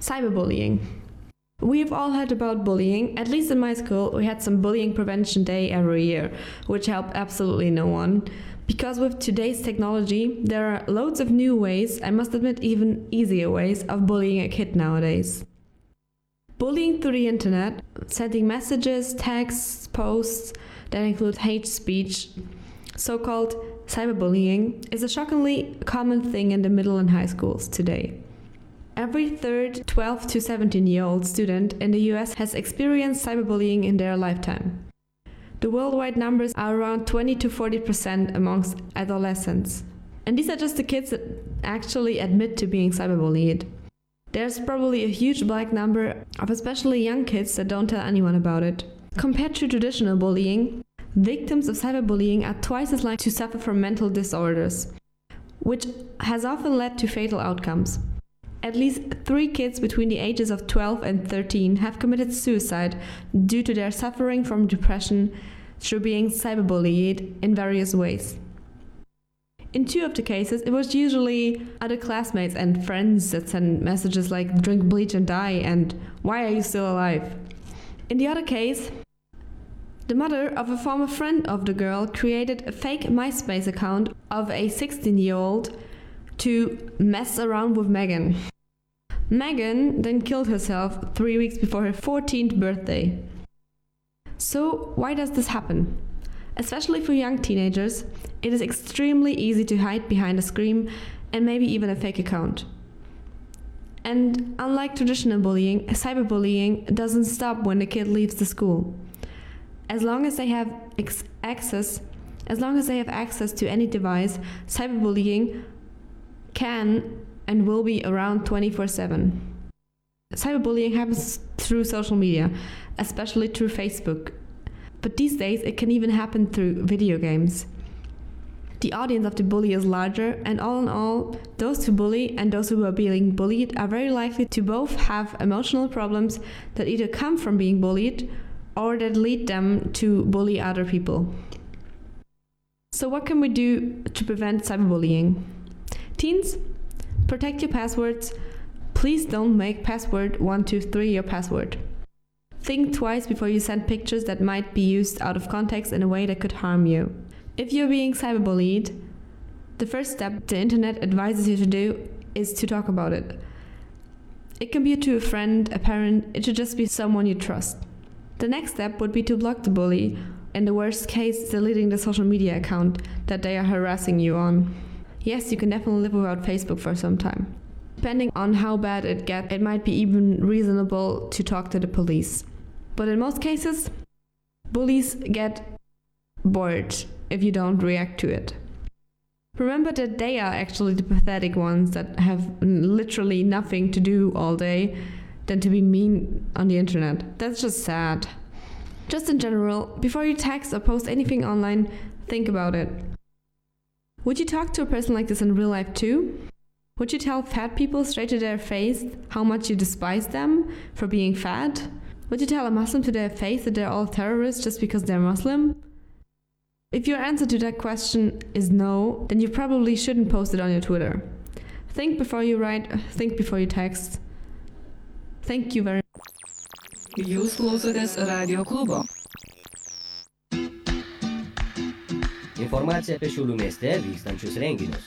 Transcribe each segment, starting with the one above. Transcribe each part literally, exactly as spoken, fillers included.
Cyberbullying. We've all heard about bullying. At least in my school, we had some bullying prevention day every year, which helped absolutely no one. Because with today's technology, there are loads of new ways, I must admit even easier ways, of bullying a kid nowadays. Bullying through the internet, sending messages, texts, posts that include hate speech, so-called cyberbullying, is a shockingly common thing in the middle and high schools today. Every third twelve to seventeen-year-old student in the U S has experienced cyberbullying in their lifetime. The worldwide numbers are around twenty to forty percent amongst adolescents. And these are just the kids that actually admit to being cyberbullied. There's probably a huge black number of especially young kids that don't tell anyone about it. Compared to traditional bullying, victims of cyberbullying are twice as likely to suffer from mental disorders, which has often led to fatal outcomes. At least three kids between the ages of twelve and thirteen have committed suicide due to their suffering from depression through being cyberbullied in various ways. In two of the cases, it was usually other classmates and friends that sent messages like "drink bleach and die" and "why are you still alive?" In the other case, the mother of a former friend of the girl created a fake MySpace account of a sixteen-year-old to mess around with Megan. Megan then killed herself three weeks before her fourteenth birthday. So why does this happen? Especially for young teenagers, it is extremely easy to hide behind a screen and maybe even a fake account. And unlike traditional bullying, cyberbullying doesn't stop when the kid leaves the school. As long as they have ex- access, as long as they have access to any device, cyberbullying can and will be around twenty-four seven. Cyberbullying happens through social media, especially through Facebook. But these days it can even happen through video games. The audience of the bully is larger, and all in all, those who bully and those who are being bullied are very likely to both have emotional problems that either come from being bullied or that lead them to bully other people. So what can we do to prevent cyberbullying? Teens, protect your passwords. Please don't make password one two three your password. Think twice before you send pictures that might be used out of context in a way that could harm you. If you're being cyberbullied, the first step the internet advises you to do is to talk about it. It can be to a friend, a parent, it should just be someone you trust. The next step would be to block the bully, in the worst case, deleting the social media account that they are harassing you on. Yes, you can definitely live without Facebook for some time. Depending on how bad it gets, it might be even reasonable to talk to the police. But in most cases, bullies get bored if you don't react to it. Remember that they are actually the pathetic ones that have literally nothing to do all day than to be mean on the internet. That's just sad. Just in general, before you text or post anything online, think about it. Would you talk to a person like this in real life too? Would you tell fat people straight to their face how much you despise them for being fat? Would you tell a Muslim to their face that they're all terrorists just because they're Muslim? If your answer to that question is no, then you probably shouldn't post it on your Twitter. Think before you write, think before you text. Thank you very much. Jūs klausotės Radio klubo. Informacija apie Šiaulių mieste vykstančius renginius.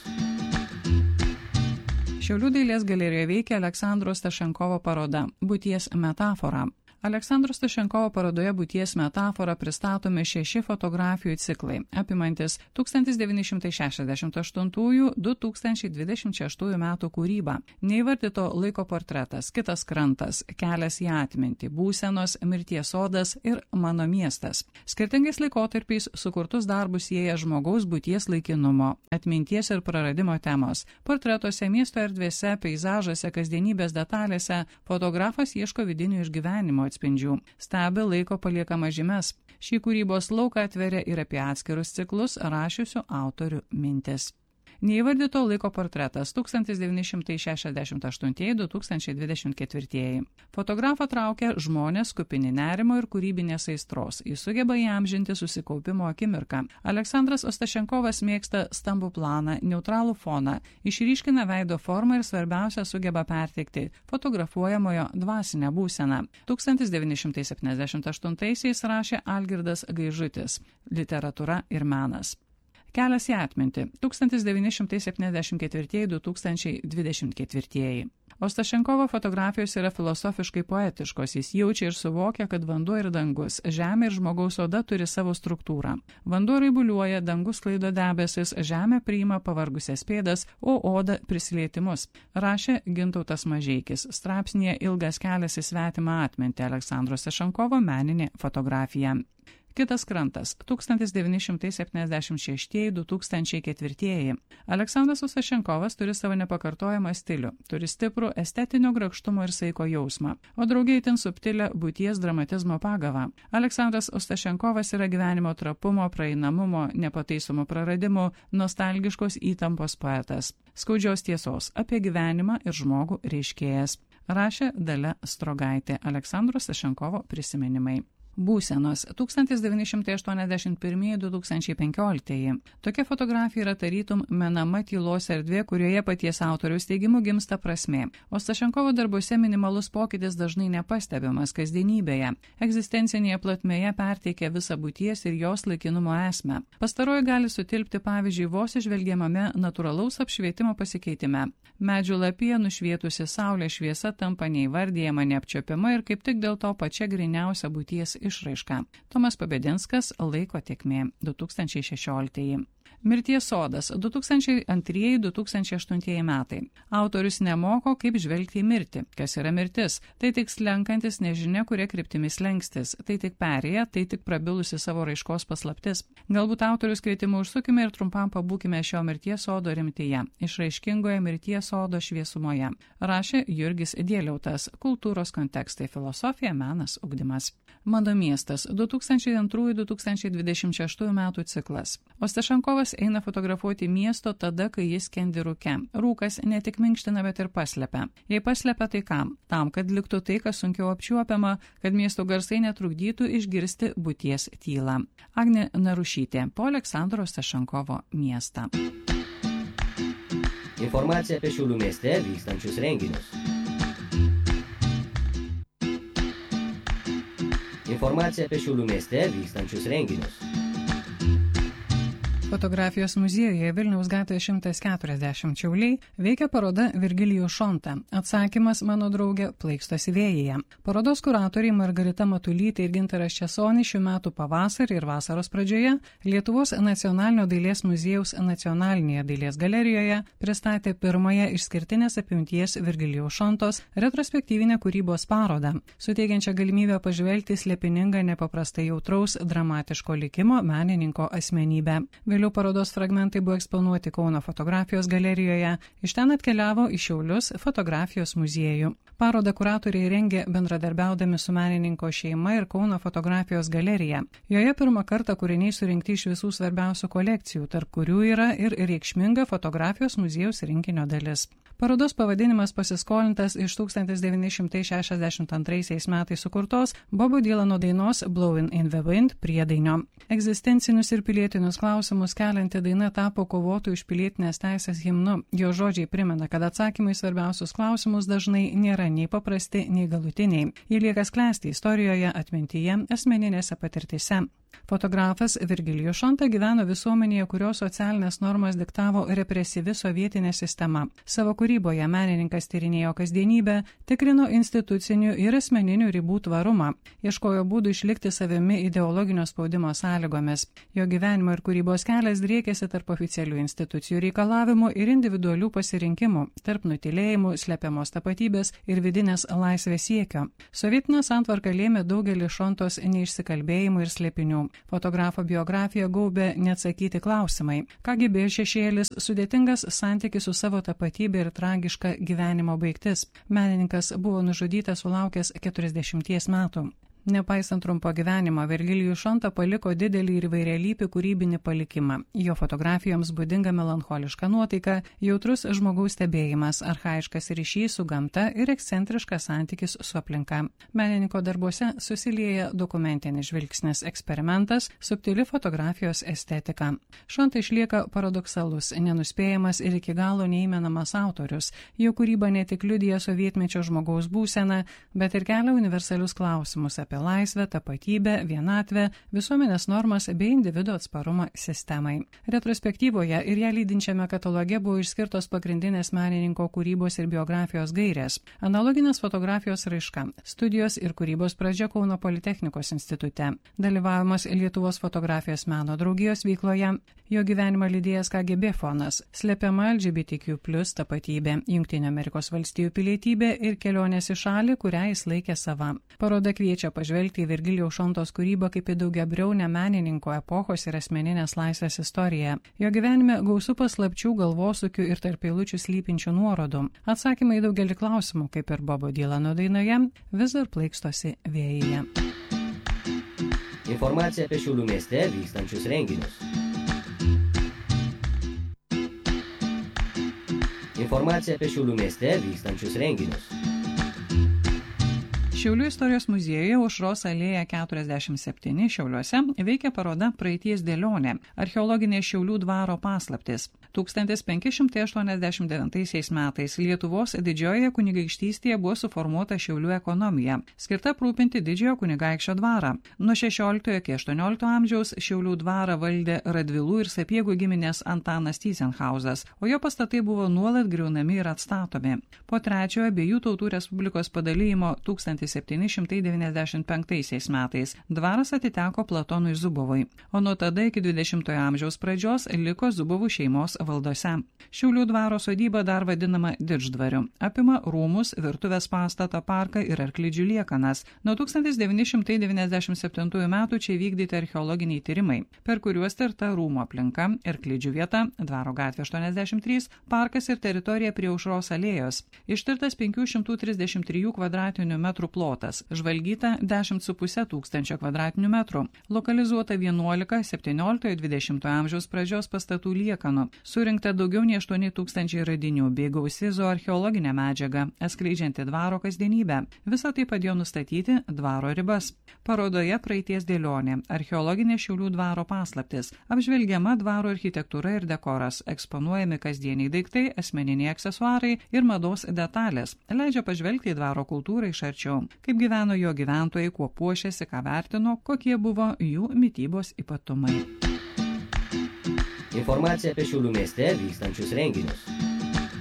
Šiaulių dailės galerijoje veikia Aleksandro Stašenkovo paroda "Būties metafora". Aleksandro Stašenkovo parodoje "Būties metafora" pristatomi šeši fotografijų ciklai, apimantis tūkstantis devyni šimtai šešiasdešimt aštuntųjų - du tūkstančiai dvidešimt šeštųjų metų kūrybą. Neįvardyto laiko portretas, kitas krantas, kelias į atmintį, būsenos, mirties sodas ir mano miestas. Skirtingais laikotarpiais sukurtus darbus sieja žmogaus būties laikinumo, atminties ir praradimo temos. Portretuose, miesto erdvėse, peizažuose, kasdienybės detalėse fotografas ieško vidinių išgyvenimo atspindžių, stebi laiko paliekama žymes. Šį kūrybos lauką atveria ir apie atskirus ciklus rašiusių autorių mintis. Neįvardyto laiko portretas tūkstantis devyni šimtai šešiasdešimt aštuntieji - du tūkstančiai dvidešimt ketvirtieji. Fotografą traukia žmonės kupini nerimo ir kūrybinės aistros. Jis sugeba įamžinti susikaupimo akimirką. Aleksandras Ostašenkovas mėgsta stambų planą, neutralų foną, išryškina veido formą ir svarbiausia sugeba perteikti fotografuojamojo dvasinę būseną. tūkstantis devyni šimtai septyniasdešimt aštuntaisiais rašė Algirdas Gaižutis – Literatūra ir menas. Kelias į atmintį – tūkstantis devyni šimtai septyniasdešimt ketvirtieji - du tūkstančiai dvidešimt ketvirtieji. Ostašenkovo fotografijos yra filosofiškai poetiškos, jis jaučia ir suvokia, kad vanduo ir dangus, žemė ir žmogaus oda turi savo struktūrą. Vanduo raibuliuoja, dangus sklaido debesis, žemė priima pavargusias pėdas, o oda prisilietimus. Rašė Gintautas Mažeikis, straipsnėje Ilgas kelias į svetimą atmintį Aleksandro Ostašenkovo meninė fotografija. Kitas krantas – tūkstantis devyni šimtai septyniasdešimt šeštieji - du tūkstančiai ketvirtieji. Aleksandras Ostašenkovas turi savo nepakartojamą stilių, turi stiprų estetinio grakštumo ir saiko jausmą, o drauge itin subtilę būties dramatizmo pagavą. Aleksandras Ostašenkovas yra gyvenimo trapumo, praeinamumo, nepataisomų praradimų, nostalgiškos įtampos poetas. Skaudžios tiesos apie gyvenimą ir žmogų reiškėjas. Rašė Dalia Strogaitė, Aleksandro Ostašenkovo prisiminimai. Būsenos – tūkstantis devyni šimtai aštuoniasdešimt pirmieji - du tūkstančiai penkioliktieji. Tokia fotografija yra tarytum menama tylos erdvė, kurioje paties autoriaus teigimu gimsta prasmė. Ostašenkovo darbuose minimalus pokytis dažnai nepastebimas kasdienybėje. Egzistencinėje plotmėje perteikia visą būties ir jos laikinumo esmę. Pastaroji gali sutilpti pavyzdžiui vos išvelgiamame natūralaus apšvietimo pasikeitime. Medžių lapija nušvietusi saulė šviesa tampa neįvardyjama, neapčiuopiama ir kaip tik dėl to pačia gryniausia būties išraiška. Tomas Pabedinskas, Laiko tėkmė, du tūkstančiai šešioliktieji. Mirties sodas, du tūkstančiai antrieji - du tūkstančiai aštuntieji metai. Autorius nemoko, kaip žvelgti į mirtį. Kas yra mirtis? Tai tik slenkantis nežinia, kuria kryptimis lengstis. Tai tik perėję, tai tik prabilusi savo raiškos paslaptis. Galbūt autorius kvietimu užsukime ir trumpam pabūkime šio mirties sodo rimtyje, išraiškingoje mirties sodo šviesumoje. Rašė Jurgis Dieliautas, Kultūros kontekstai, filosofija, menas, ugdymas. Mano miestas, du tūkstančiai antrųjų - du tūkstančiai dvidešimt šeštųjų metų ciklas. Ostašenkovas eina fotografuoti miesto tada, kai jis skendi rūke. Rūkas ne tik minkština, bet ir paslepia. Jei paslepia, tai kam? Tam, kad liktų tai, kas sunkiau apčiuopiama, kad miesto garsai netrukdytų išgirsti būties tylą. Agnė Narušytė, po Aleksandro Ostašenkovo miestą. Informacija apie Šiaulių mieste vykstančius renginius. Informacija apie Šiaulių mieste vykstančius renginius. Fotografijos muziejuje Vilniaus gatvėje šimtas keturiasdešimt Šiauliai veikia paroda Virgilijus Šonta. Atsakymas mano draugė plaikstosi vėjyje. Parodos kuratoriai Margarita Matulytė ir Gintaras Česonis šių metų pavasarį ir vasaros pradžioje Lietuvos nacionalinio dailės muziejaus nacionalinėje dailės galerijoje pristatė pirmąją išskirtinės apimties Virgilijus Šontos retrospektyvinę kūrybos parodą, suteikiančią galimybę pažvelgti slėpiningą nepaprastai jautraus dramatiško likimo menininko asmenybę. Vėliau parodos fragmentai buvo eksponuoti Kauno fotografijos galerijoje, iš ten atkeliavo į Šiaulius fotografijos muziejų. Parodą kuratoriai rengė bendradarbiaudami su menininko šeima ir Kauno fotografijos galerija. Joje pirmą kartą kūriniai surinkti iš visų svarbiausių kolekcijų, tarp kurių yra ir reikšminga fotografijos muziejaus rinkinio dalis. Parodos pavadinimas pasiskolintas iš tūkstantis devyni šimtai šešiasdešimt antraisiais metais sukurtos Bobo Dylano dainos Blowin' in the Wind priedainio. Egzistencinius ir pilietinius klausimus kelianti daina tapo kovotojų už pilietinės teisės himnu. Jo žodžiai primena, kad atsakymai svarbiausius klausimus dažnai nėra nei paprasti, nei galutiniai. Jie lieka sklęsti istorijoje, atmintyje, asmeninėse patirtise. Fotografas Virgilijus Šonta gyveno visuomenėje, kurios socialinės normas diktavo represyvi sovietinė sistema. Savo kūryboje menininkas tyrinėjo kasdienybę, tikrino institucinių ir asmeninių ribų tvarumą, ieškojo būdų išlikti savimi ideologinio spaudimo sąlygomis. Jo gyvenimo ir kūrybos kelias driekėsi tarp oficialių institucijų reikalavimų ir individualių pasirinkimų, tarp nutilėjimų, slepiamos tapatybės ir vidinės laisvės siekio. Sovietinė santvarka lėmė daugelį Šontos neišsikalbėjimų ir slėpinių. Fotografo biografiją gaubė neatsakyti klausimai. K G B šešėlis, sudėtingas santykis su savo tapatybė ir tragiška gyvenimo baigtis. Menininkas buvo nužudytas sulaukęs keturiasdešimties metų. Nepaisant trumpo gyvenimo, Virgilijus Šonta paliko didelį ir įvairialypį kūrybinį palikimą. Jo fotografijoms būdinga melancholiška nuotaika, jautrus žmogaus stebėjimas, archaiškas ryšys su gamta ir ekscentriškas santykis su aplinka. Menininko darbuose susilieja dokumentinis žvilgsnis, eksperimentas, subtili fotografijos estetika. Šonta išlieka paradoksalus, nenuspėjamas ir iki galo neįmenamas autorius. Jo kūryba ne tik liudija sovietmečio žmogaus būseną, bet ir kelia universalius klausimus apie laisvę, tapatybę, vienatvę, visuomenės normas bei individo atsparumą sistemai. Retrospektyvoje ir ją lydinčiame kataloge buvo išskirtos pagrindinės menininko kūrybos ir biografijos gairės. Analoginės fotografijos raiška, studijos ir kūrybos pradžia Kauno Politechnikos institute, dalyvavimas Lietuvos fotografijos meno draugijos veikloje, jo gyvenimą lydėjęs K G B fonas, slepiama L G B T Q plus tapatybė, Jungtinių Amerikos valstijų pilietybė ir kelionės į šalį, kurią jis laikė sava. Paroda kviečia pažvelgti į Virgilijaus Šontos kūrybą kaip į daugiabriaunę menininko epochos ir asmeninės laisvės istoriją. Jo gyvenime gausu paslapčių, galvosūkių ir tarp eilučių slypinčių nuorodų. Atsakymai į daugelį klausimų, kaip ir Bobo Dylano dainoje, vis dar plaikstosi vėjyje. Informacija apie Šiaulių mieste vykstančius renginius. Informacija apie Šiaulių mieste vykstančius renginius. Šiaulių istorijos muziejuje Aušros alėja keturiasdešimt septyni Šiauliuose veikia paroda Praeities dėlionė – archeologinė Šiaulių dvaro paslaptis. tūkstantis penki šimtai aštuoniasdešimt devintaisiais metais Lietuvos didžiojoje kunigaikštystėje buvo suformuota Šiaulių ekonomija, skirta aprūpinti didžiojo kunigaikščio dvarą. Nuo šešioliktojo iki aštuonioliktojo amžiaus Šiaulių dvarą valdė Radvilų ir Sapiegų giminės Antanas Tyzenhauzas, o jo pastatai buvo nuolat griaunami ir atstatomi. Po trečiojo abiejų tautų respublikos padalijimo tūkstantis septyni šimtai devyniasdešimt penktaisiais metais dvaras atiteko Platonui Zubovui, o nuo tada iki dvidešimtojo amžiaus pradžios liko Zubovų šeimos valdose. Šiaulių dvaro sodyba, dar vadinama Didždvariu, apima rūmus, virtuvės pastatą, parką ir arklidžių liekanas. Nuo tūkstantis devyni šimtai devyniasdešimt septintųjų metų čia vykdyti archeologiniai tyrimai, per kuriuos tirta rūmų aplinka, arklidžių vieta, Dvaro gatvė aštuoniasdešimt trys, parkas ir teritorija prie Aušros alėjos. Ištirtas penkių šimtų trisdešimt trijų kvadratinių metrų plotas, žvalgyta dešimt su puse tūkstančio kvadratinių metrų, lokalizuota vienuolika septynioliktojo dvidešimtojo amžiaus pradžios pastatų liekanų, surinkta daugiau nei aštuoni tūkstančiai radinių bei gausi zooarcheologinė medžiaga, atskleidžianti dvaro kasdienybę. Visą tai padėjo nustatyti dvaro ribas. Parodoje Praeities dėlionė – archeologinė Šiaulių dvaro paslaptis, apžvelgiama dvaro architektūra ir dekoras, eksponuojami kasdieniai daiktai, asmeniniai aksesuarai ir mados detalės, leidžia pažvelgti į dvaro kultūrą iš arčiau, kaip gyveno jo gyventojai, kuo puošėsi, ką vertino, kokie buvo jų mitybos ypatumai. Informacija apie Šiaulių mieste vykstančius renginius.